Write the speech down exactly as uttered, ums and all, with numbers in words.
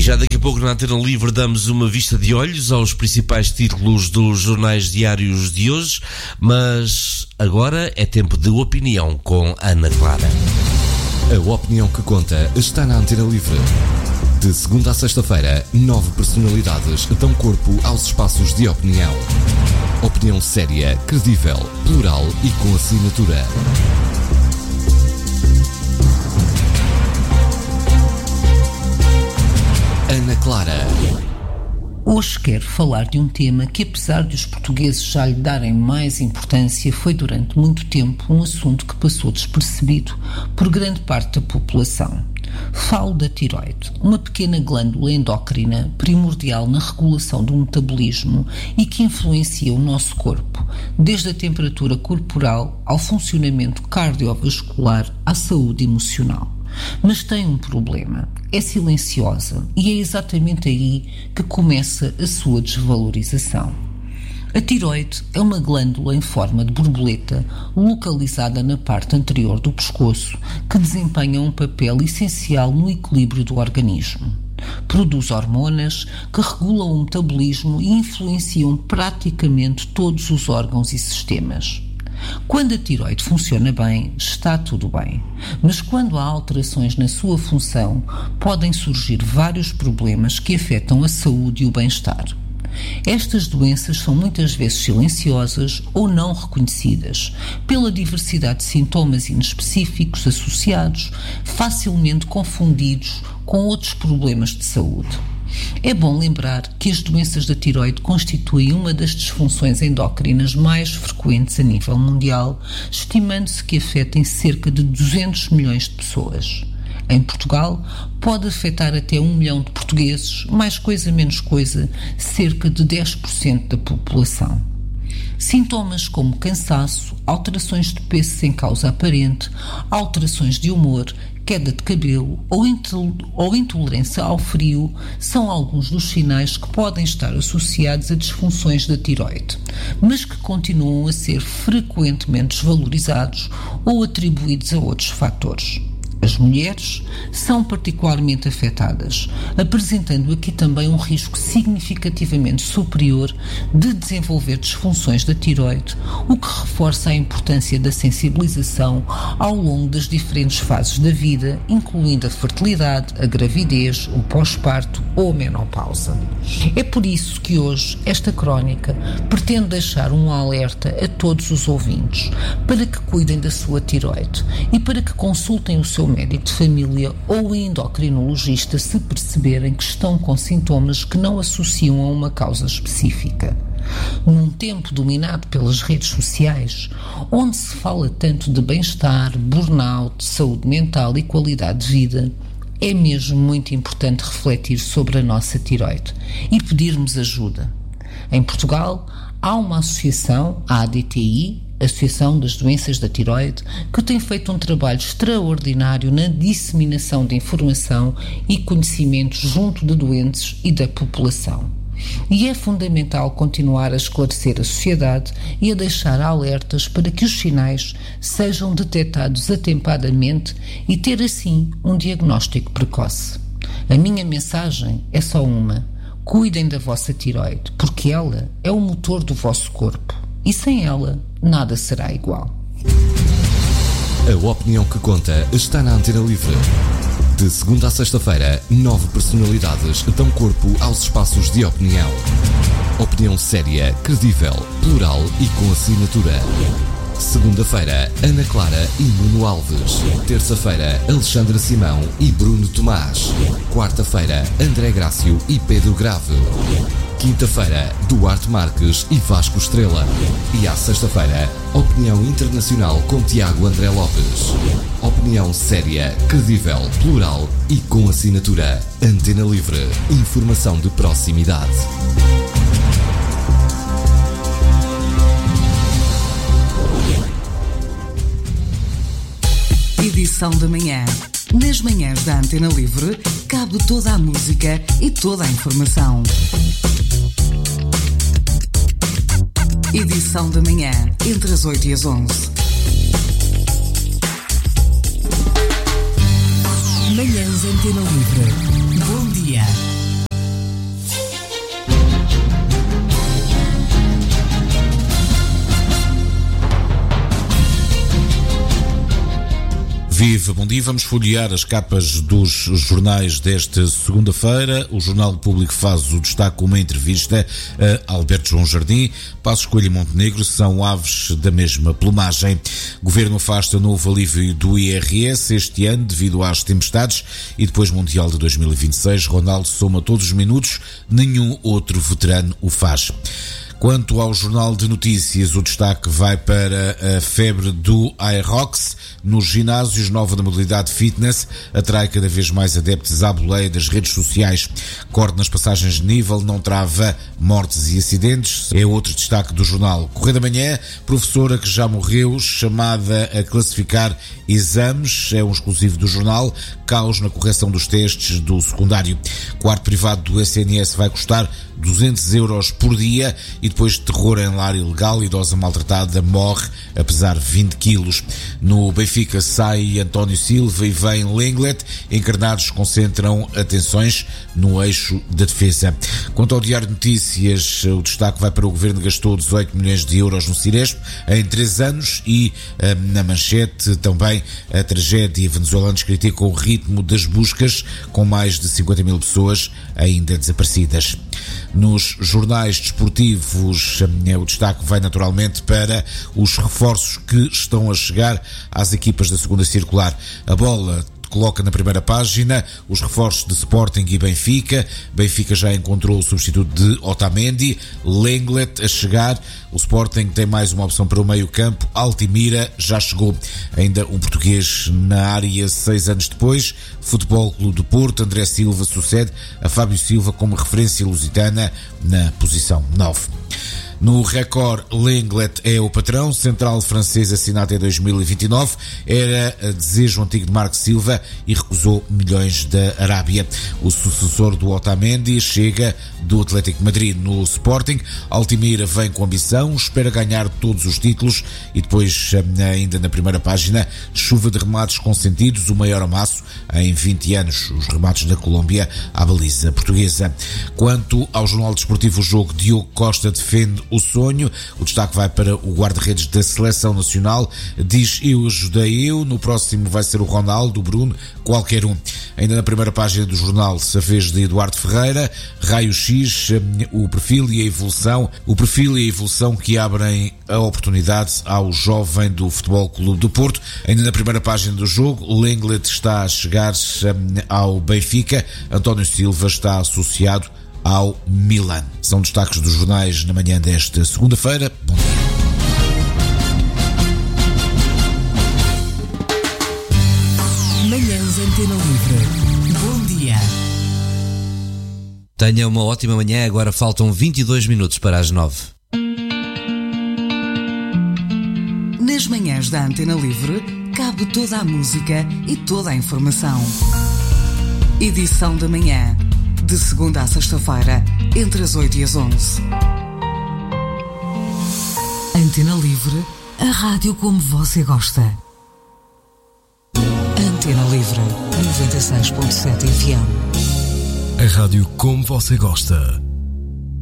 já daqui a pouco na Antena Livre damos uma vista de olhos aos principais títulos dos jornais diários de hoje, mas agora é tempo de opinião com Ana Clara. A opinião que conta está na Antena Livre. De segunda a sexta-feira, nove personalidades dão corpo aos espaços de opinião. Opinião séria, credível, plural e com assinatura. Ana Clara. Hoje quero falar de um tema que, apesar de os portugueses já lhe darem mais importância, foi durante muito tempo um assunto que passou despercebido por grande parte da população. Falo da tiroide, uma pequena glândula endócrina primordial na regulação do metabolismo e que influencia o nosso corpo, desde a temperatura corporal ao funcionamento cardiovascular à saúde emocional. Mas tem um problema, é silenciosa e é exatamente aí que começa a sua desvalorização. A tiroide é uma glândula em forma de borboleta localizada na parte anterior do pescoço que desempenha um papel essencial no equilíbrio do organismo. Produz hormonas que regulam o metabolismo e influenciam praticamente todos os órgãos e sistemas. Quando a tiroide funciona bem, está tudo bem. Mas quando há alterações na sua função, podem surgir vários problemas que afetam a saúde e o bem-estar. Estas doenças são muitas vezes silenciosas ou não reconhecidas, pela diversidade de sintomas inespecíficos associados, facilmente confundidos com outros problemas de saúde. É bom lembrar que as doenças da tiroide constituem uma das disfunções endócrinas mais frequentes a nível mundial, estimando-se que afetem cerca de duzentos milhões de pessoas. Em Portugal, pode afetar até um milhão de portugueses, mais coisa menos coisa, cerca de dez por cento da população. Sintomas como cansaço, alterações de peso sem causa aparente, alterações de humor, queda de cabelo ou, intol- ou intolerância ao frio são alguns dos sinais que podem estar associados a disfunções da tiroide, mas que continuam a ser frequentemente desvalorizados ou atribuídos a outros fatores. As mulheres são particularmente afetadas, apresentando aqui também um risco significativamente superior de desenvolver disfunções da tiroide, o que reforça a importância da sensibilização ao longo das diferentes fases da vida, incluindo a fertilidade, a gravidez, o pós-parto ou a menopausa. É por isso que hoje esta crónica pretende deixar um alerta a todos os ouvintes para que cuidem da sua tiroide e para que consultem o seu médico de família ou o endocrinologista se perceberem que estão com sintomas que não associam a uma causa específica. Num tempo dominado pelas redes sociais, onde se fala tanto de bem-estar, burnout, saúde mental e qualidade de vida, é mesmo muito importante refletir sobre a nossa tiroide e pedirmos ajuda. Em Portugal, há uma associação, a A D T I, Associação das Doenças da Tiroide, que tem feito um trabalho extraordinário na disseminação de informação e conhecimento junto de doentes e da população. E é fundamental continuar a esclarecer a sociedade e a deixar alertas para que os sinais sejam detectados atempadamente e ter assim um diagnóstico precoce. A minha mensagem é só uma: cuidem da vossa tiroide, porque ela é o motor do vosso corpo e sem ela nada será igual. A opinião que conta está na Antena Livre. De segunda a sexta-feira, nove personalidades dão corpo aos espaços de opinião. Opinião séria, credível, plural e com assinatura. Segunda-feira, Ana Clara e Nuno Alves. Terça-feira, Alexandra Simão e Bruno Tomás. Quarta-feira, André Grácio e Pedro Grave. Quinta-feira, Duarte Marques e Vasco Estrela. E à sexta-feira, Opinião Internacional com Tiago André Lopes. Opinião séria, credível, plural e com assinatura. Antena Livre. Informação de proximidade. Edição da manhã. Nas manhãs da Antena Livre, cabe toda a música e toda a informação. Edição da manhã, entre as oito e as onze. Manhãs Antena Livre. Bom dia. Viva, bom dia. Vamos folhear as capas dos jornais desta segunda-feira. O Jornal Público faz o destaque com uma entrevista a Alberto João Jardim. Passos Coelho e Montenegro são aves da mesma plumagem. Governo afasta novo alívio do I R S este ano devido às tempestades e depois Mundial de dois mil e vinte e seis. Ronaldo soma todos os minutos, nenhum outro veterano o faz. Quanto ao Jornal de Notícias, o destaque vai para a febre do Aerox. Nos ginásios, nova da modalidade fitness atrai cada vez mais adeptos à boleia das redes sociais. Corte nas passagens de nível não trava mortes e acidentes. É outro destaque do jornal. Correio da Manhã, professora que já morreu, chamada a classificar exames. É um exclusivo do jornal. Caos na correção dos testes do secundário. Quarto privado do S N S vai custar duzentos euros por dia e depois de terror em lar ilegal, idosa maltratada morre a pesar vinte quilos. No Benfica sai António Silva e vem Lenglet. Encarnados concentram atenções no eixo da defesa. Quanto ao Diário de Notícias, o destaque vai para o Governo que gastou dezoito milhões de euros no Ciresp em três anos e na manchete também a tragédia venezuelana critica o ritmo das buscas com mais de cinquenta mil pessoas ainda desaparecidas. Nos jornais desportivos, o destaque vai naturalmente para os reforços que estão a chegar às equipas da segunda circular. A Bola coloca na primeira página os reforços de Sporting e Benfica. Benfica já encontrou o substituto de Otamendi. Lenglet a chegar. O Sporting tem mais uma opção para o meio campo. Altimira já chegou. Ainda um português na área seis anos depois. Futebol Clube do Porto. André Silva sucede a Fábio Silva como referência lusitana na posição nove. No Record, Lenglet é o patrão, central francês assinado até dois mil e vinte e nove, era desejo antigo de Marco Silva e recusou milhões da Arábia. O sucessor do Otamendi chega do Atlético de Madrid. No Sporting, Altimira vem com ambição, espera ganhar todos os títulos e depois, ainda na primeira página, chuva de remates consentidos, o maior amasso em vinte anos, os remates da Colômbia à baliza portuguesa. Quanto ao Jornal Desportivo, o jogo, Diogo Costa defende o sonho. O destaque vai para o guarda-redes da Seleção Nacional. Diz: eu ajudei eu. No próximo vai ser o Ronaldo, o Bruno, qualquer um. Ainda na primeira página do jornal, a vez de Eduardo Ferreira, raio-x, o perfil e a evolução. O perfil e a evolução que abrem a oportunidade ao jovem do Futebol Clube do Porto. Ainda na primeira página do jogo, Lenglet está a chegar ao Benfica. António Silva está associado ao Milan. São destaques dos jornais na manhã desta segunda-feira. Bom dia. Manhãs Antena Livre. Bom dia. Tenha uma ótima manhã. Agora faltam vinte e dois minutos para as nove. Nas manhãs da Antena Livre, cabe toda a música e toda a informação. Edição da manhã. De segunda a sexta-feira, entre as oito e as onze. Antena Livre, a rádio como você gosta. Antena Livre, noventa e seis ponto sete F M. A rádio como você gosta.